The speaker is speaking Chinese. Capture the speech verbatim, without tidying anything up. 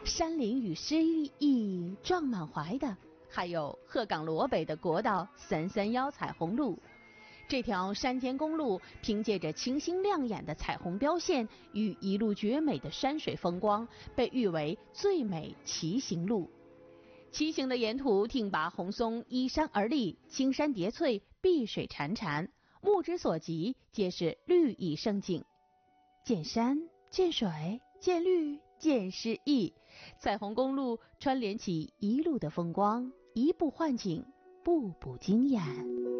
山林与诗意撞满怀的，还有鹤岗罗北的国道三三幺彩虹路。这条山间公路凭借着清新亮眼的彩虹标线与一路绝美的山水风光，被誉为最美骑行路。骑行的沿途挺拔红松依山而立，青山叠翠，碧水潺潺，目之所及皆是绿意胜景。见山见水见绿见诗意，彩虹公路串联起一路的风光，一步换景，步步惊艳。